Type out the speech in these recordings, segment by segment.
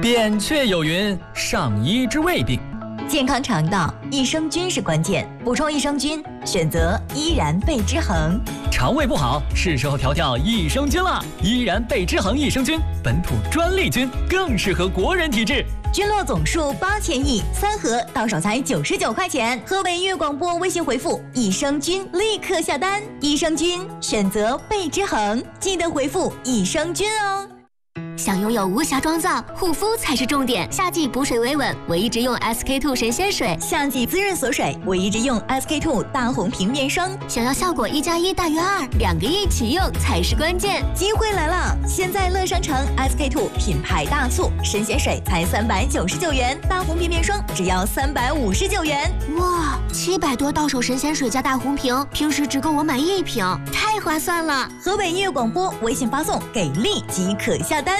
扁鹊有云：上医治未病。 健康肠道，益生菌是关键。补充益生菌，选择依然贝之恒。 肠胃不好，是时候调调益生菌了。依然贝之恒益生菌，本土专利菌，更适合国人体质。 菌落总数8000亿，3盒到手才99块钱。河北音乐广播微信回复“益生菌”立刻下单。益生菌选择贝之恒，记得回复益生菌哦。 想拥有无瑕妆造，护肤才是重点。夏季补水维稳，我一直用 SK-II 神仙水； 夏季滋润锁水，我一直用 SK-II 大红瓶面霜。 想要效果1+1大于2，2个一起用才是关键。 机会来了！现在乐商城 SK-II 品牌大促，神仙水才399元，大红瓶面霜只要359元。 哇，700多到手神仙水加大红瓶，平时只够我买1瓶，太划算了！ 河北音乐广播微信发送“给力”即可下单。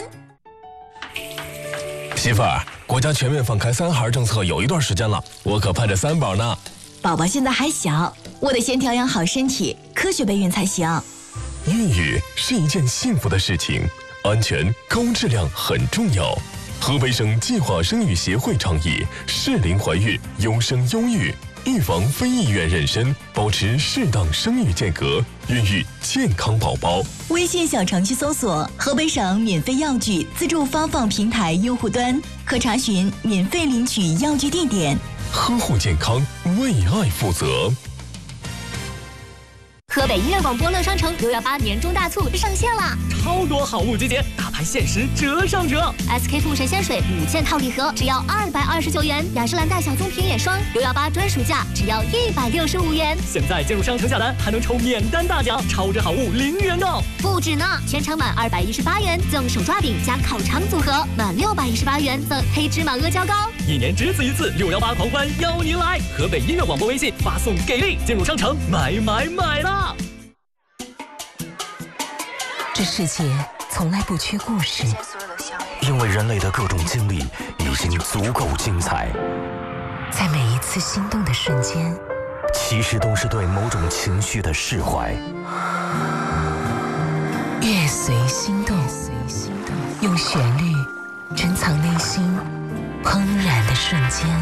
媳妇儿，国家全面放开3孩政策有一段时间了，我可盼着3宝呢。 宝宝现在还小，我得先调养好身体，科学备孕才行。 孕育是一件幸福的事情，安全高质量很重要。河北省计划生育协会倡议适龄怀孕，优生优育，预防非意愿妊娠，保持适当生育间隔，孕育健康宝宝。 微信小程序搜索河北省免费药具自助发放平台用户端，可查询免费领取药具地点。 呵护健康，为爱负责。 河北音乐广播乐商城618年终大促上线了， 超多好物集结，大牌限时折上折。 SK-II 神仙水5件套礼盒只要229元，雅诗兰黛小棕瓶眼霜618专属价只要165元。 现在进入商城下单还能抽免单大奖，超值好物零元购。 不止呢，全场满218元赠手抓饼加烤肠组合，满618元赠黑芝麻阿胶糕。 一年只此一次，618狂欢邀您来！河北音乐广播微信发送“给力”，进入商城买啦！ 这世界从来不缺故事， 因为人类的各种经历已经足够精彩。 在每一次心动的瞬间， 其实都是对某种情绪的释怀。 乐随心动，用旋律珍藏内心怦然的瞬间。